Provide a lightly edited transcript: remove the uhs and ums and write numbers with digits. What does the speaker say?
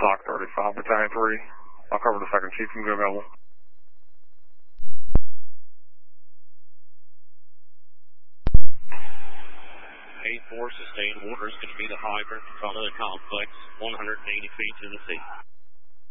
Stock 35, Battalion 3. I'll cover the second chief and go available. 8-4 sustained. Water is going to be the hydrant in front of the complex, 180 feet to the sea.